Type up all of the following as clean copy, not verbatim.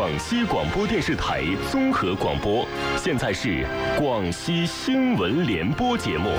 广西广播电视台综合广播，现在是广西新闻联播节目。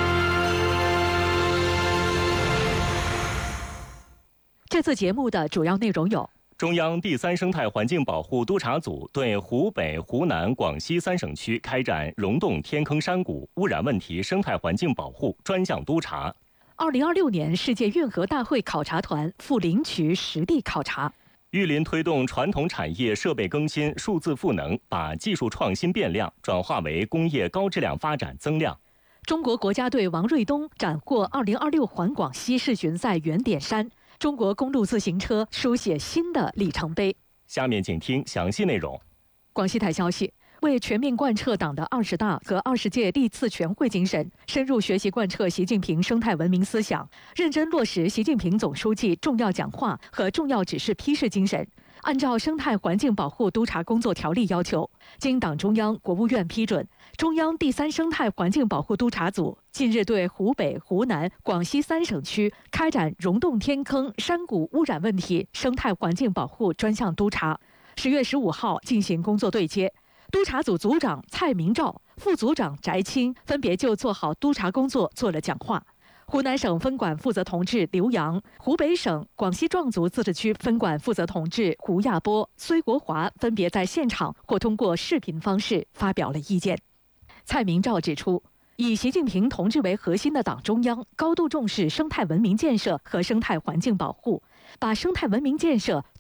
这次节目的主要内容有： 中央第三生态环境保护督察组对湖北、湖南、广西3省区开展溶洞天坑山谷污染问题生态环境保护专项督查。 2026年世界运河大会考察团赴林区实地考察。 玉林推动传统产业设备更新、数字赋能，把技术创新变量转化为工业高质量发展增量。 中国国家队王瑞东斩获2026环广西世巡赛原点山，中国公路自行车书写新的里程碑。 下面请听详细内容。 广西台消息，为全面贯彻党的20大和20届历次全会精神，深入学习贯彻习近平生态文明思想，认真落实习近平总书记重要讲话和重要指示批示精神，按照生态环境保护督察工作条例要求，经党中央、国务院批准，中央第三生态环境保护督察组近日对湖北、湖南、广西3省区开展溶洞天坑山谷污染问题生态环境保护专项督查。10月15号进行工作对接。督察组组长蔡明照、副组长翟青分别就做好督察工作做了讲话。湖南省分管负责同志刘洋、湖北省广西壮族自治区分管负责同志胡亚波、崔国华分别在现场或通过视频方式发表了意见。蔡明照指出，以习近平同志为核心的党中央高度重视生态文明建设和生态环境保护，把生态文明建设